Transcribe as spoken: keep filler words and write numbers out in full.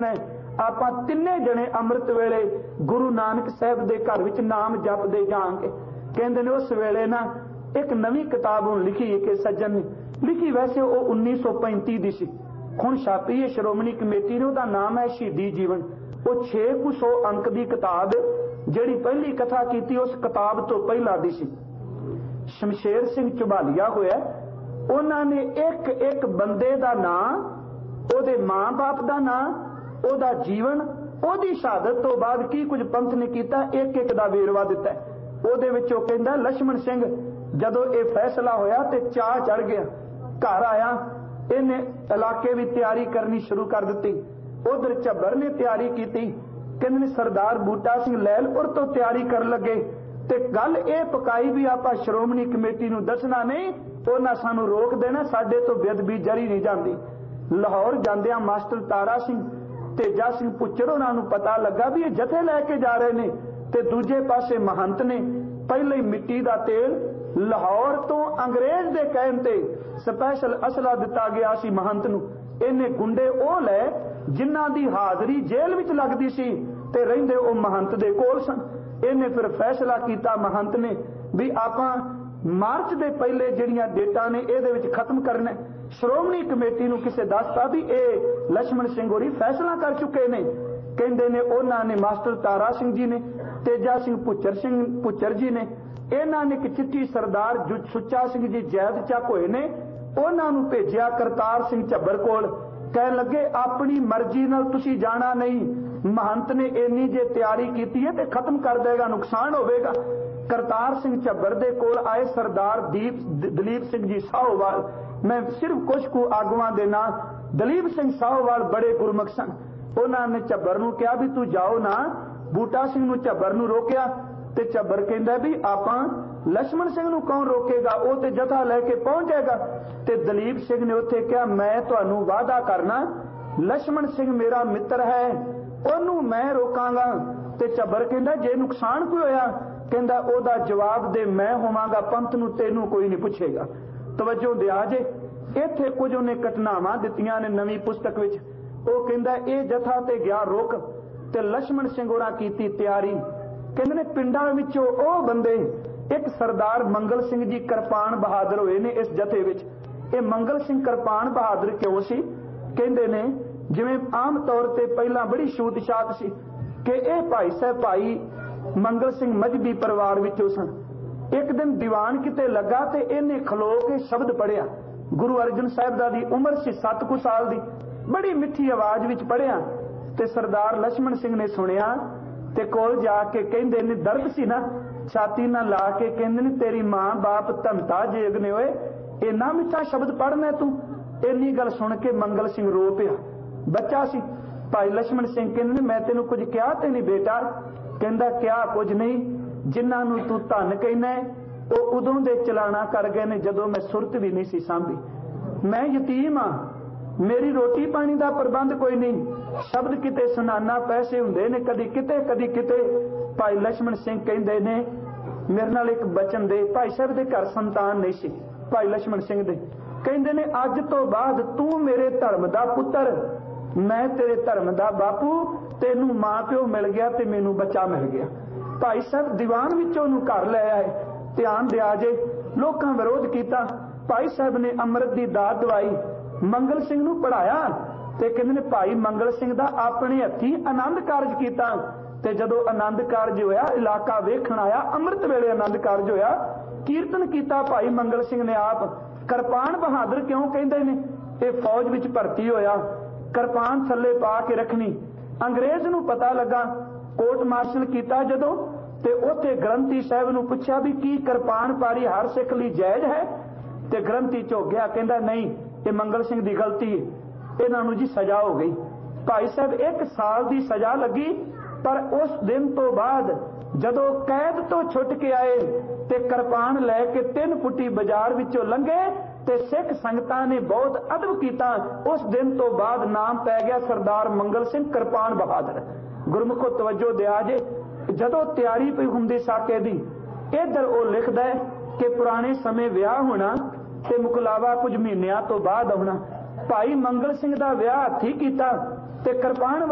ਆਪਾਂ ਤਿੰਨੇ जने अमृत वेले गुरु नानक साहब के घर विच नाम जपते जाएंगे। कहते ने उस वेले ना एक नवी किताब लिखी कि सज्जन ने लिखी, वैसे वो उन्नीस सौ पैंती की सी, हुण छापी है श्रोमणी कमेटी ने। उसका नाम है शहीदी जीवन। वो छे कु सौ अंक की किताब जिहड़ी पहली कथा की उस किताब तो पहला दी सी। शमशेर सिंह झबालिया होया, उन्होंने एक एक बंदे का नाम, ਉਹਦੇ मां बाप का नाम, ਉਹਦਾ जीवन, ਉਹਦੀ शहादत तो बाद की कुछ पंथ ने किया, एक एक का वेरवा दिता। ਉਹਦੇ ਵਿੱਚੋਂ ਕਹਿੰਦਾ लक्ष्मण सिंह जदों ये फैसला होया तो चाह चढ़ गया, घर आया, इन्हें इलाके भी तैयारी करनी शुरू कर दी। उधर झब्बर ने तैयारी की, कहते सरदार बूटा सिंह लैल उर तो तैयारी कर लगे। ते गल ये पकाई भी आप श्रोमणी कमेटी नूं दसना नहीं, उन्हां सानूं रोक देना, साडे तो बेदबी जरी नहीं जाती। लाहौर जांदियां मास्टर तारा सिंह तेजा सिंह पुच्चर उन्होंने पता लगा भी ये जथे लैके जा रहे ने, ते दूजे पासे महंत ने पहले ही मिट्टी का तेल लाहौर तो अंग्रेज के कहण ते स्पैशल असला दिता गया सी महंत नूं। इन्हें गुंडे वो लै जिन्हां दी हाजरी जेल विच लगदी सी ते रहिंदे ओ महंत दे कोल सन। इन्हें फिर फैसला किया महंत ने भी आपां मार्च के पहले जिहड़ियां डेटां ने इहदे विच खत्म करना। श्रोमणी कमेटी नूं किसे दसता भी ए लक्ष्मण सिंह होरी फैसला कर चुके ने। कहंदे ने उन्हां ने मास्टर तारा सिंह जी ने, तेजा सिंह पुच्चर सिंह पुच्चर जी ने, इन्हां ने एक चिट्ठी सरदार सुच्चा सिंह जी जैद चक होए ने, उन्हां नूं भेजिया करतार सिंह झब्बर कोल। कहण लगे अपनी मर्जी नाल तुसीं जाना नहीं, महंत ने इन्नी जे तैयारी कीती है ते खत्म कर देगा, नुकसान होवेगा। करतार सिंह झब्बर दे कोल आए सरदार दीप दलीप सिंह जी साहोवाल। मैं सिर्फ कुछ को आगुआं दे नाम, दलीप सिंह साहोवाल बड़े गुरमुख सन। उन्होंने झब्बर नूं कहा भी तू जाओ ना, बूटा सिंह नूं झब्बर नूं रोकिया ते झब्बर कहंदा भी आपां लक्ष्मण सिंह नूं कौन रोकेगा, वो ते जथा लैके पहुंच जाएगा। ते दलीप सिंह ने उत्थे कहा मैं तुहानूं वादा करना, लक्ष्मण सिंह मेरा मित्र है, ओनू मैं रोकांगा। ते झब्बर कहंदा जे नुकसान कोई होया, कहंदा ओदा जवाब दे मैं होवांगा, पंथ नूं तैनूं कोई नहीं पुछेगा। तवज्जो दिया जे इत्थे कुछ उन्हें घटनावां दित्तियां ने नवीं पुस्तक विच। वो कहंदा ये जथा ते गया रुक ते लक्ष्मण सिंह होरां कीती तैयारी। कहंदे ने पिंडां विचों ओ बंदे, एक सरदार मंगल सिंह जी किरपान बहादुर होए ने इस जथे विच। ये मंगल सिंह किरपान बहादुर क्यों सी? कहंदे ने जिवें आम तौर ते पहलां बड़ी छूत छात सी कि ये भाई साहब भाई मंगल सिंह मजहबी परिवार विचों सन। एक दिन दीवान किते लगा ते इन्हें खलो के शब्द पढ़िया। गुरु अर्जन साहब दा दी उम्र सी सत्त कुछ साल दी, बड़ी मिठी आवाज विच पढ़िया। ते सरदार लक्ष्मण सिंह ने सुनिया ते कोल जाके कहंदे ने दर्द सी ना, छाती ना ला के कहंदे ने तेरी मां बाप धमता जेगने होए, इन्ना मिठा शब्द पढ़ना तू। इन्नी गल सुन के मंगल सिंह रो पिया, बच्चा सी। भाई लक्ष्मण सिंह कहंदे ने मैं तेनू कुछ कहा ते नहीं बेटा? कहंदा क्या कुछ नहीं, जिन्हां नूं तू धन कहना है वो उदों दे चलाना कर गए ने जदों मैं सुरत भी नहीं सी सांभी। मैं यतीम हाँ, मेरी रोटी पानी का प्रबंध कोई नहीं, शब्द किते सुनाना पैसे हुंदे ने कदी किते कदी किते। भाई लक्ष्मण सिंह कहंदे ने मेरे नाल एक बचन दे। भाई साहब दे घर संतान नहीं सी, भाई लक्ष्मण सिंह दे। कहंदे ने अज तो बाद तू मेरे धर्म दा पुत्तर, मैं तेरे धर्म दा बापू, तेनू मां प्यो मिल गया ते मैनू बच्चा मिल गया। भाई साहब दीवान विचों नूं घर ले आए। ध्यान दिया जे लोकां विरोध किया, भाई साहब ने अमृत की दात दवाई, मंगल सिंह नूं पढ़ाया ते कहंदे ने भाई मंगल सिंह दा अपने हत्थी आनंद कारज कीता। ते जदों आनंद कारज होया इलाका वेखण आया, अमृत वेले आनंद कारज होया, कीर्तन किया भाई मंगल सिंह ने आप। किरपान बहादुर क्यों कहंदे ने? ये फौज विच भर्ती होया, किरपान थल्ले पा के रखनी। अंग्रेज नूं पता लगा, कोर्ट मार्शल किया जदों ते उत्थे ग्रंथी साहब नूं पुछया भी की किरपान पारी हर सिख लई जायज है? ते ग्रंथी झोगिया कहंदा नहीं, ये मंगल सिंह दी गलती है, इन्हां नूं जी सजा हो गई। भाई साहब एक साल दी सजा लगी, पर उस दिन तो बाद जदों कैद तो छुट के आए ते किरपान लैके तीन फुटी बाजार विचों लंघे ते सिख संगतां ने बहुत अदब किया। उस दिन तो बाद नाम पै गया सरदार मंगल सिंह किरपान बहादुर। गुरमुखो तवज्जो दिया जे जदों तैयारी पई हुंदी साके दी, इधर वो लिखदा है कि पुराने समय विआह होना ते मुकलावा कुछ महीनों तो बाद आना। भाई मंगल सिंह दा विआह हत्थी कीता ते किरपान